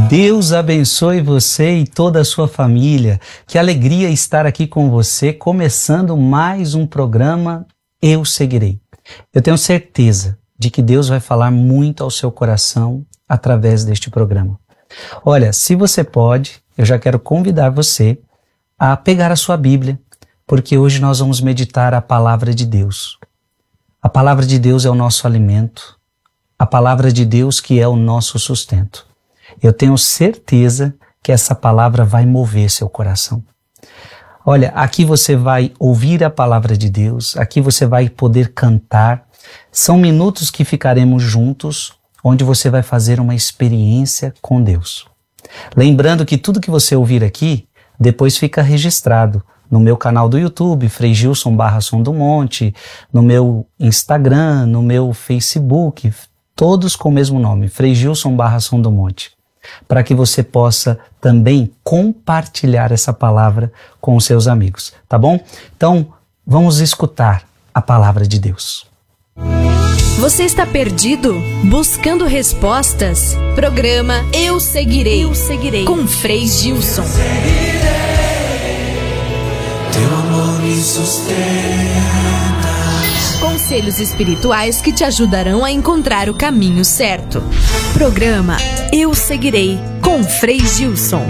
Deus abençoe você e toda a sua família. Que alegria estar aqui com você, começando mais um programa Eu Seguirei. Eu tenho certeza de que Deus vai falar muito ao seu coração através deste programa. Olha, se você pode, eu já quero convidar você a pegar a sua Bíblia, porque hoje nós vamos meditar a palavra de Deus. A palavra de Deus é o nosso alimento, a palavra de Deus que é o nosso sustento. Eu tenho certeza que essa palavra vai mover seu coração. Olha, aqui você vai ouvir a palavra de Deus, aqui você vai poder cantar. São minutos que ficaremos juntos, onde você vai fazer uma experiência com Deus. Lembrando que tudo que você ouvir aqui, depois fica registrado no meu canal do YouTube, Frei Gilson Som do Monte, no meu Instagram, no meu Facebook, todos com o mesmo nome, Frei Gilson Som do Monte, para que você possa também compartilhar essa palavra com os seus amigos, tá bom? Então, vamos escutar a palavra de Deus. Você está perdido? Buscando respostas? Programa Eu Seguirei, com Frei Gilson. Teu amor me sustenta. Conselhos espirituais que te ajudarão a encontrar o caminho certo. Programa Eu Seguirei, com Frei Gilson.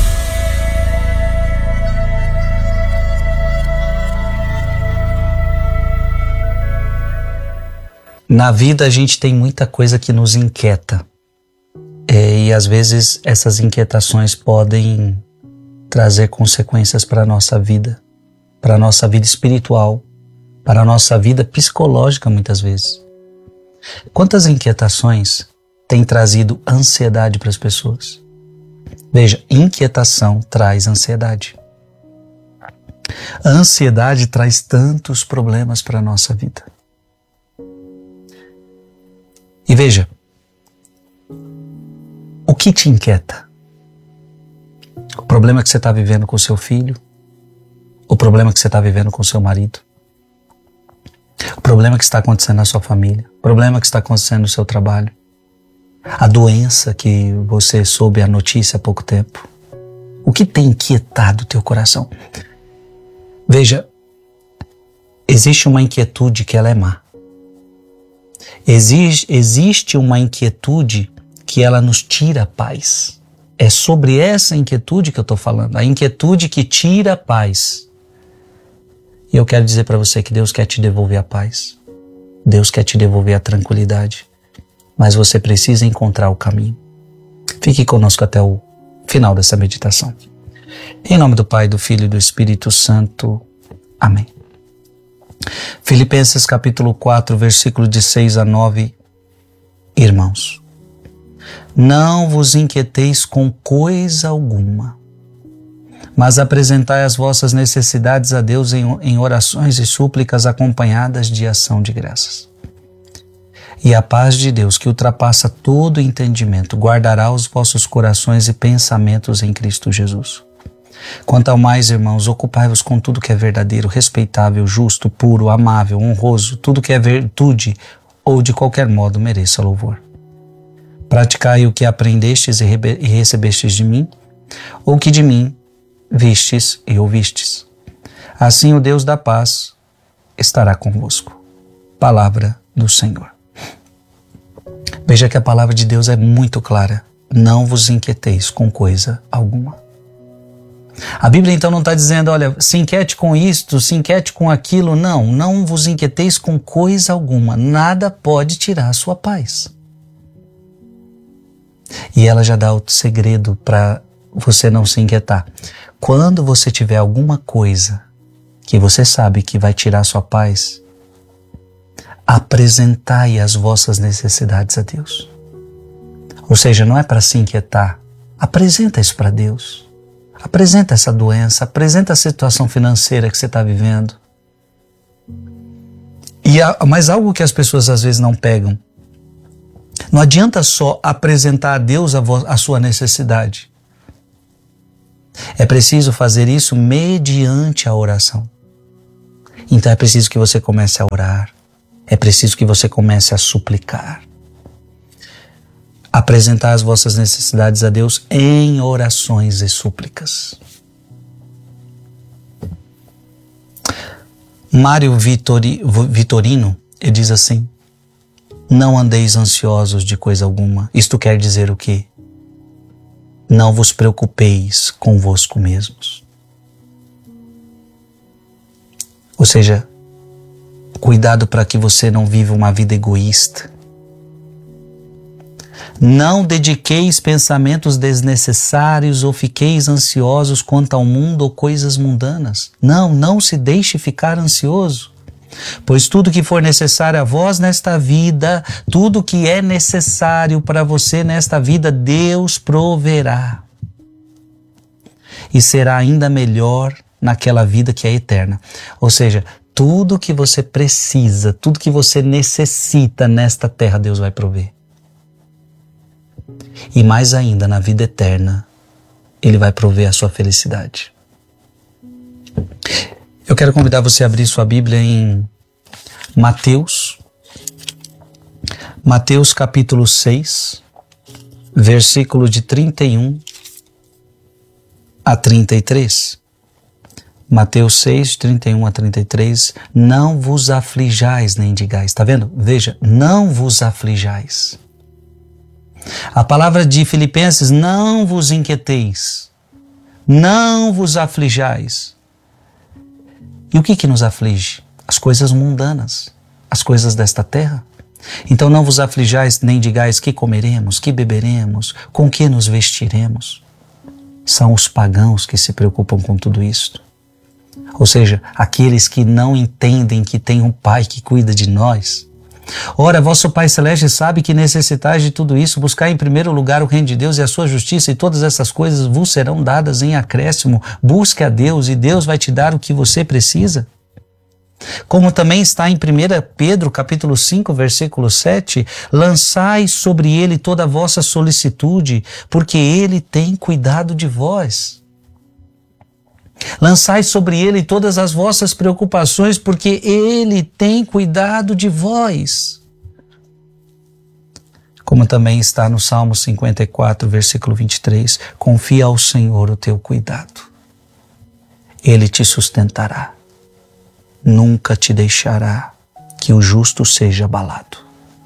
Na vida a gente tem muita coisa que nos inquieta. E às vezes essas inquietações podem trazer consequências para a nossa vida espiritual, para a nossa vida psicológica muitas vezes. Quantas inquietações têm trazido ansiedade para as pessoas? Veja, inquietação traz ansiedade. A ansiedade traz tantos problemas para a nossa vida. E veja, o que te inquieta? O problema que você está vivendo com o seu filho? O problema que você está vivendo com o seu marido? O problema que está acontecendo na sua família? O problema que está acontecendo no seu trabalho? A doença que você soube a notícia há pouco tempo? O que tem inquietado o teu coração? Veja, existe uma inquietude que ela é má. Existe uma inquietude que ela nos tira a paz. É sobre essa inquietude que eu estou falando, a inquietude que tira a paz. E eu quero dizer para você que Deus quer te devolver a paz. Deus quer te devolver a tranquilidade. Mas você precisa encontrar o caminho. Fique conosco até o final dessa meditação. Em nome do Pai, do Filho e do Espírito Santo. Amém. Filipenses capítulo 4, versículo de 6 a 9. Irmãos, não vos inquieteis com coisa alguma, mas apresentai as vossas necessidades a Deus em orações e súplicas acompanhadas de ação de graças. E a paz de Deus, que ultrapassa todo entendimento, guardará os vossos corações e pensamentos em Cristo Jesus. Quanto ao mais, irmãos, ocupai-vos com tudo que é verdadeiro, respeitável, justo, puro, amável, honroso, tudo que é virtude ou de qualquer modo mereça louvor. Praticai o que aprendestes e recebestes de mim, ou que de mim vistes e ouvistes. Assim o Deus da paz estará convosco. Palavra do Senhor. Veja que a palavra de Deus é muito clara. Não vos inquieteis com coisa alguma. A Bíblia então não está dizendo, olha, se inquiete com isto, se inquiete com aquilo. Não, não vos inquieteis com coisa alguma. Nada pode tirar a sua paz. E ela já dá o segredo para você não se inquietar. Quando você tiver alguma coisa que você sabe que vai tirar a sua paz, apresentai as vossas necessidades a Deus. Ou seja, não é para se inquietar. Apresenta isso para Deus. Apresenta essa doença, apresenta a situação financeira que você está vivendo. Mas algo que as pessoas às vezes não pegam. Não adianta só apresentar a Deus a sua necessidade. É preciso fazer isso mediante a oração. Então é preciso que você comece a orar. É preciso que você comece a suplicar. Apresentai as vossas necessidades a Deus em orações e súplicas. Mário Vitorino, ele diz assim: não andeis ansiosos de coisa alguma. Isto quer dizer o quê? Não vos preocupeis convosco mesmos. Ou seja, cuidado para que você não viva uma vida egoísta. Não dediqueis pensamentos desnecessários ou fiqueis ansiosos quanto ao mundo ou coisas mundanas. Não se deixe ficar ansioso. Pois tudo que for necessário a vós nesta vida, tudo que é necessário para você nesta vida, Deus proverá. E será ainda melhor naquela vida que é eterna. Ou seja, tudo que você precisa, tudo que você necessita nesta terra, Deus vai prover. E mais ainda, na vida eterna, Ele vai prover a sua felicidade. Eu quero convidar você a abrir sua Bíblia em Mateus capítulo 6, versículo de 31 a 33. Mateus 6, 31 a 33. Não vos aflijais nem digais. Está vendo? Veja, não vos aflijais. A palavra de Filipenses, não vos inquieteis, não vos aflijais. E o que nos aflige? As coisas mundanas, as coisas desta terra. Então não vos aflijais nem digais que comeremos, que beberemos, com que nos vestiremos. São os pagãos que se preocupam com tudo isto. Ou seja, aqueles que não entendem que tem um Pai que cuida de nós. Ora, vosso Pai Celeste sabe que necessitais de tudo isso. Buscai em primeiro lugar o reino de Deus e a sua justiça, e todas essas coisas vos serão dadas em acréscimo. Busque a Deus e Deus vai te dar o que você precisa. Como também está em 1 Pedro capítulo 5, versículo 7, lançai sobre ele toda a vossa solicitude, porque ele tem cuidado de vós. Lançai sobre ele todas as vossas preocupações, porque ele tem cuidado de vós. Como também está no Salmo 54, versículo 23, confia ao Senhor o teu cuidado. Ele te sustentará. Nunca te deixará que o justo seja abalado.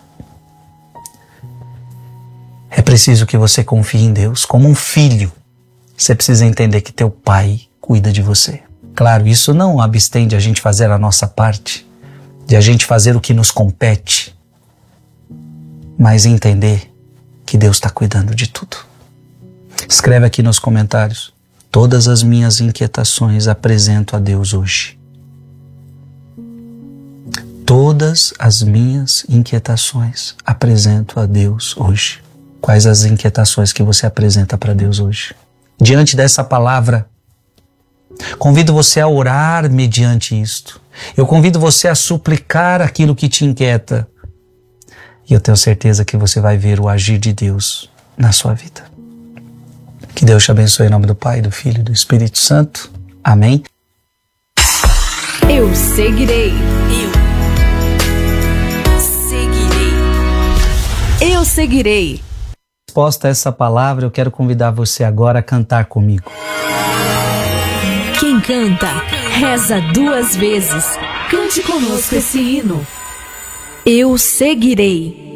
É preciso que você confie em Deus como um filho. Você precisa entender que teu Pai cuida de você. Claro, isso não abstém de a gente fazer a nossa parte, de a gente fazer o que nos compete, mas entender que Deus está cuidando de tudo. Escreve aqui nos comentários: todas as minhas inquietações apresento a Deus hoje. Todas as minhas inquietações apresento a Deus hoje. Quais as inquietações que você apresenta para Deus hoje? Diante dessa palavra, convido você a orar mediante isto. Eu convido você a suplicar aquilo que te inquieta. E eu tenho certeza que você vai ver o agir de Deus na sua vida. Que Deus te abençoe em nome do Pai, do Filho e do Espírito Santo. Amém. Eu seguirei. Eu seguirei. Resposta a essa palavra, eu quero convidar você agora a cantar comigo. Quem canta, reza 2 vezes. Cante conosco esse hino. Eu seguirei.